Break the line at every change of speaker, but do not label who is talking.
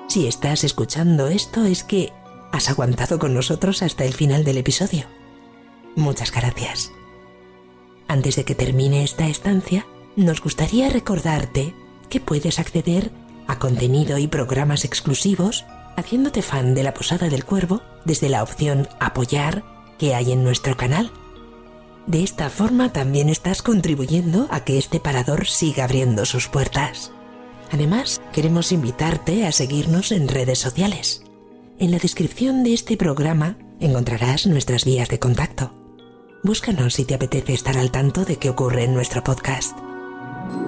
Si estás escuchando esto es que has aguantado con nosotros hasta el final del episodio. Muchas gracias. Antes de que termine esta estancia, nos gustaría recordarte que puedes acceder a contenido y programas exclusivos haciéndote fan de La Posada del Cuervo desde la opción Apoyar que hay en nuestro canal. De esta forma también estás contribuyendo a que este parador siga abriendo sus puertas. Además, queremos invitarte a seguirnos en redes sociales. En la descripción de este programa encontrarás nuestras vías de contacto. Búscanos si te apetece estar al tanto de qué ocurre en nuestro podcast.